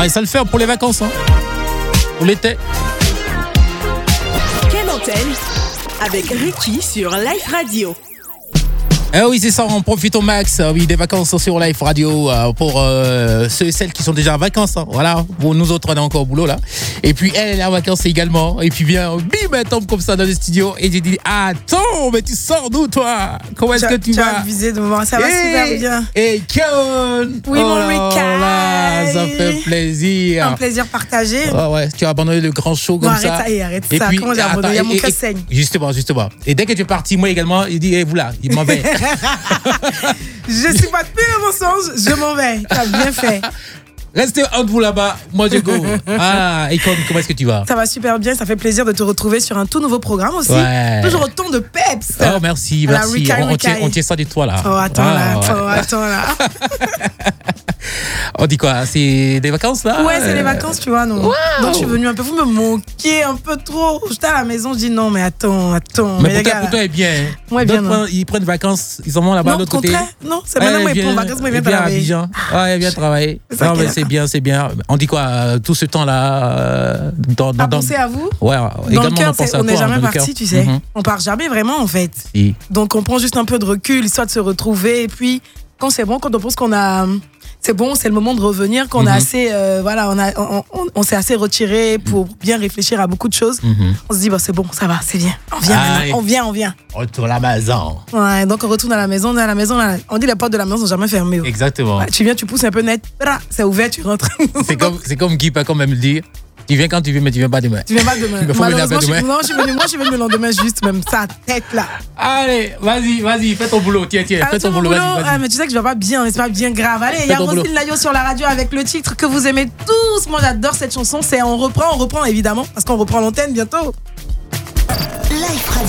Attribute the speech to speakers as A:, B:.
A: Ouais, ça le fait pour les vacances, hein. Pour l'été.
B: Quelle antenne avec Ricky sur Life Radio.
A: Eh oui, c'est ça, on profite au max, oui, des vacances sur Life Radio pour ceux et celles qui sont déjà en vacances. Hein, voilà, bon, nous autres, on est encore au boulot là. Et puis elle est en vacances également. Et puis bien, bim, elle tombe comme ça dans le studio. Et j'ai dit, attends, mais tu sors d'où toi? Comment est-ce que tu vas?
C: Abusé de moi, ça va super bien.
A: Et Kaon!
C: Oui, mon Ricky.
A: Ça fait plaisir.
C: Un plaisir partagé.
A: Ouais, tu as abandonné le grand show comme ça.
C: Arrête ça. Comment j'ai abandonné? Il y a mon cœur saigne.
A: Justement. Et dès que tu es parti, moi également, il dit, vous là, il m'en va.
C: Je suis pas plus le mensonge, je m'en vais. T'as bien fait.
A: Restez entre vous là-bas, moi je go. Ah, Icon, comment est-ce que tu vas?
C: Ça va super bien, ça fait plaisir de te retrouver sur un tout nouveau programme aussi.
A: Ouais.
C: Toujours autant de peps.
A: Oh, merci. On tient ça de toi là.
C: Oh, attends là.
A: On dit quoi? C'est des vacances là?
C: Ouais, c'est les vacances, tu vois. Non.
A: Wow.
C: Donc je suis venue un peu, vous me moquer un peu trop. J'étais à la maison, je dis non, mais attends.
A: Mais pour toi, est bien.
C: Ouais, bien.
A: Ils prennent vacances, ils en vont là-bas de l'autre côté.
C: Non, c'est maintenant moi, ils prennent vacances, moi, ils viennent travailler.
A: Abidjan. Ouais, ils viennent travailler. Non, mais c'est bien. On dit quoi? Tout ce temps-là.
C: À penser à vous?
A: Ouais,
C: dans le cœur, on n'est jamais parti, tu sais. On part jamais vraiment, en fait.
A: Si.
C: Donc, on prend juste un peu de recul, histoire de se retrouver. Et puis, quand c'est bon, quand on pense qu'on a. C'est bon, c'est le moment de revenir, qu'on a assez. On s'est assez retiré pour bien réfléchir à beaucoup de choses. On se dit, c'est bon, ça va, c'est bien. On vient.
A: On retourne à la maison.
C: Ouais, donc on retourne à la maison. Dans la maison, là, on dit les portes de la maison sont jamais fermées.
A: Exactement.
C: Ouais, tu viens, tu pousses un peu net, c'est ouvert, tu rentres.
A: C'est comme Guy peut quand même le dire. Tu viens quand tu veux, mais tu viens pas demain.
C: Malheureusement, je suis venu le lendemain, juste même sa tête là.
A: Allez, vas-y, fais ton boulot. Tiens, fais ton boulot. Vas-y.
C: Mais tu sais que je vais pas bien, c'est pas bien grave. Allez, il y a Roselyne Layo sur la radio avec le titre que vous aimez tous. Moi, j'adore cette chanson. C'est on reprend évidemment, parce qu'on reprend l'antenne bientôt.
B: Life Radio.